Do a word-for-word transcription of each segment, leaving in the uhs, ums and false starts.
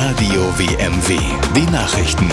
Radio W M W, die Nachrichten.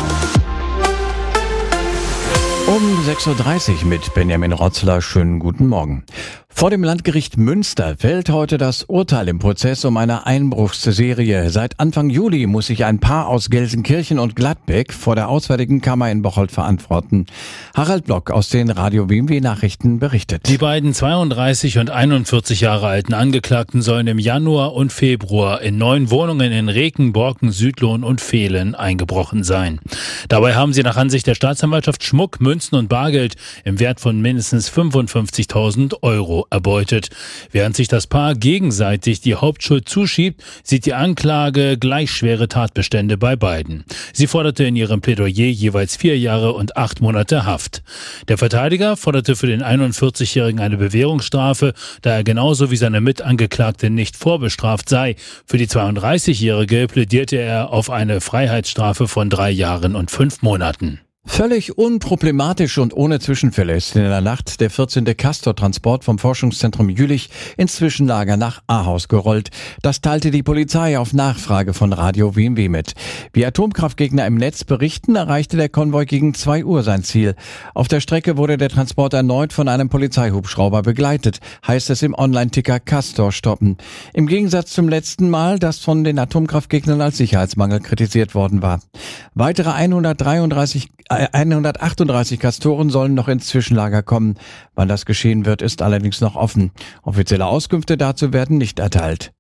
Um sechs Uhr dreißig mit Benjamin Rotzler. Schönen guten Morgen. Vor dem Landgericht Münster fällt heute das Urteil im Prozess um eine Einbruchsserie. Seit Anfang Juli muss sich ein Paar aus Gelsenkirchen und Gladbeck vor der Auswärtigen Kammer in Bocholt verantworten. Harald Block aus den Radio W M W Nachrichten berichtet. Die beiden zweiunddreißig und einundvierzig Jahre alten Angeklagten sollen im Januar und Februar in neun Wohnungen in Reken, Borken, Südlohn und Vehlen eingebrochen sein. Dabei haben sie nach Ansicht der Staatsanwaltschaft Schmuck, Münzen und Bargeld im Wert von mindestens fünfundfünfzigtausend Euro erbeutet. Während sich das Paar gegenseitig die Hauptschuld zuschiebt, sieht die Anklage gleich schwere Tatbestände bei beiden. Sie forderte in ihrem Plädoyer jeweils vier Jahre und acht Monate Haft. Der Verteidiger forderte für den einundvierzigjährigen eine Bewährungsstrafe, da er genauso wie seine Mitangeklagte nicht vorbestraft sei. Für die zweiunddreißigjährige plädierte er auf eine Freiheitsstrafe von drei Jahren und fünf Monaten. Völlig unproblematisch und ohne Zwischenfälle ist in der Nacht der vierzehnte Castor-Transport vom Forschungszentrum Jülich ins Zwischenlager nach Ahaus gerollt. Das teilte die Polizei auf Nachfrage von Radio W M W mit. Wie Atomkraftgegner im Netz berichten, erreichte der Konvoi gegen zwei Uhr sein Ziel. Auf der Strecke wurde der Transport erneut von einem Polizeihubschrauber begleitet, heißt es im Online-Ticker Castor stoppen. Im Gegensatz zum letzten Mal, das von den Atomkraftgegnern als Sicherheitsmangel kritisiert worden war. Weitere hundertdreiunddreißig hundertachtunddreißig Castoren sollen noch ins Zwischenlager kommen. Wann das geschehen wird, ist allerdings noch offen. Offizielle Auskünfte dazu werden nicht erteilt.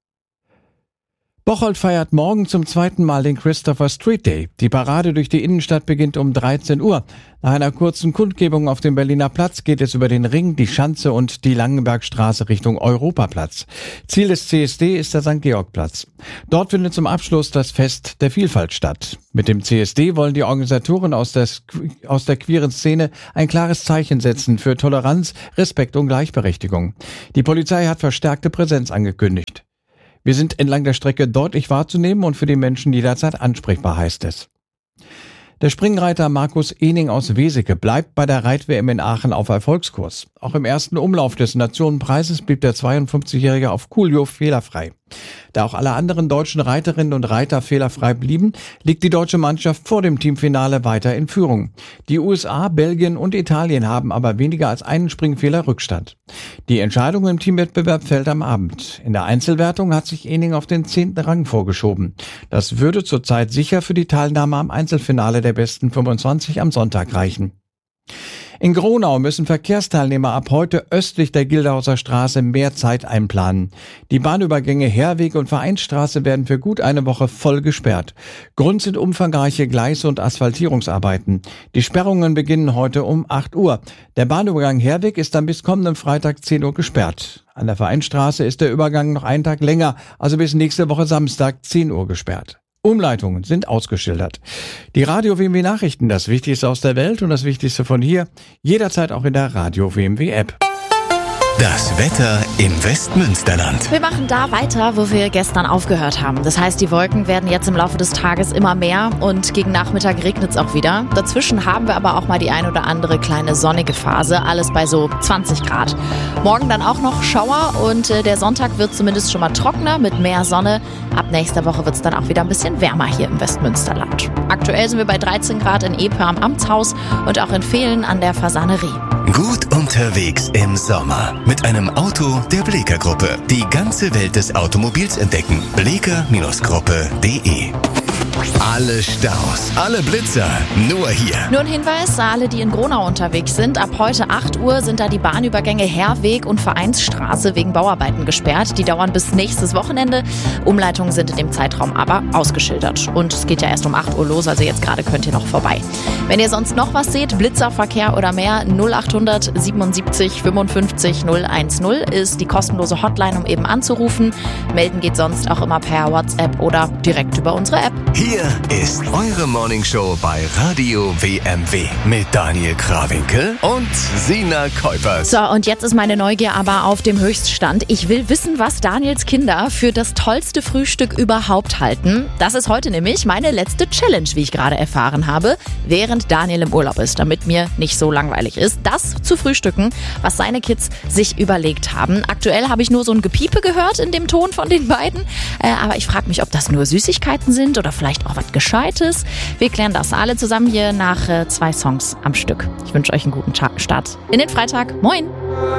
Bocholt feiert morgen zum zweiten Mal den Christopher Street Day. Die Parade durch die Innenstadt beginnt um dreizehn Uhr. Nach einer kurzen Kundgebung auf dem Berliner Platz geht es über den Ring, die Schanze und die Langenbergstraße Richtung Europaplatz. Ziel des C S D ist der Sankt Georg-Platz. Dort findet zum Abschluss das Fest der Vielfalt statt. Mit dem C S D wollen die Organisatoren aus der, aus der queeren Szene ein klares Zeichen setzen für Toleranz, Respekt und Gleichberechtigung. Die Polizei hat verstärkte Präsenz angekündigt. Wir sind entlang der Strecke deutlich wahrzunehmen und für die Menschen jederzeit ansprechbar, heißt es. Der Springreiter Markus Ening aus Weseke bleibt bei der Reit-W M in Aachen auf Erfolgskurs. Auch im ersten Umlauf des Nationenpreises blieb der zweiundfünfzigjährige auf Coolio fehlerfrei. Da auch alle anderen deutschen Reiterinnen und Reiter fehlerfrei blieben, liegt die deutsche Mannschaft vor dem Teamfinale weiter in Führung. Die U S A, Belgien und Italien haben aber weniger als einen Springfehler Rückstand. Die Entscheidung im Teamwettbewerb fällt am Abend. In der Einzelwertung hat sich Ening auf den zehnten Rang vorgeschoben. Das würde zurzeit sicher für die Teilnahme am Einzelfinale der besten fünfundzwanzig am Sonntag reichen. In Gronau müssen Verkehrsteilnehmer ab heute östlich der Gildhauser Straße mehr Zeit einplanen. Die Bahnübergänge Herweg und Vereinsstraße werden für gut eine Woche voll gesperrt. Grund sind umfangreiche Gleis- und Asphaltierungsarbeiten. Die Sperrungen beginnen heute um acht Uhr. Der Bahnübergang Herweg ist dann bis kommenden Freitag zehn Uhr gesperrt. An der Vereinsstraße ist der Übergang noch einen Tag länger, also bis nächste Woche Samstag zehn Uhr gesperrt. Umleitungen sind ausgeschildert. Die Radio W M W Nachrichten, das Wichtigste aus der Welt und das Wichtigste von hier, jederzeit auch in der Radio W M W App. Das Wetter im Westmünsterland. Wir machen da weiter, wo wir gestern aufgehört haben. Das heißt, die Wolken werden jetzt im Laufe des Tages immer mehr und gegen Nachmittag regnet es auch wieder. Dazwischen haben wir aber auch mal die ein oder andere kleine sonnige Phase, alles bei so zwanzig Grad. Morgen dann auch noch Schauer und äh, der Sonntag wird zumindest schon mal trockener mit mehr Sonne. Ab nächster Woche wird es dann auch wieder ein bisschen wärmer hier im Westmünsterland. Aktuell sind wir bei dreizehn Grad in Epe am Amtshaus und auch in Vehlen an der Fasanerie. Gut unterwegs im Sommer mit einem Auto der Bleeker Gruppe. Die ganze Welt des Automobils entdecken. bleeker Gruppe punkt de. Alle Staus, alle Blitzer, nur hier. Nur ein Hinweis, alle, die in Gronau unterwegs sind. Ab heute acht Uhr sind da die Bahnübergänge Herweg und Vereinsstraße wegen Bauarbeiten gesperrt. Die dauern bis nächstes Wochenende. Umleitungen sind in dem Zeitraum aber ausgeschildert. Und es geht ja erst um acht Uhr los, also jetzt gerade könnt ihr noch vorbei. Wenn ihr sonst noch was seht, Blitzerverkehr oder mehr, null achthundert siebenundsiebzig fünfundfünfzig null eins null ist die kostenlose Hotline, um eben anzurufen. Melden geht sonst auch immer per WhatsApp oder direkt über unsere App. Hier ist eure Morningshow bei Radio W M W mit Daniel Krawinkel und Sina Kuipers. So, und jetzt ist meine Neugier aber auf dem Höchststand. Ich will wissen, was Daniels Kinder für das tollste Frühstück überhaupt halten. Das ist heute nämlich meine letzte Challenge, wie ich gerade erfahren habe, während Daniel im Urlaub ist, damit mir nicht so langweilig ist, das zu frühstücken, was seine Kids sich überlegt haben. Aktuell habe ich nur so ein Gepiepe gehört in dem Ton von den beiden, äh, aber ich frage mich, ob das nur Süßigkeiten sind oder vielleicht vielleicht auch was Gescheites? Wir klären das alle zusammen hier nach äh, zwei Songs am Stück. Ich wünsche euch einen guten Start in den Freitag. Moin!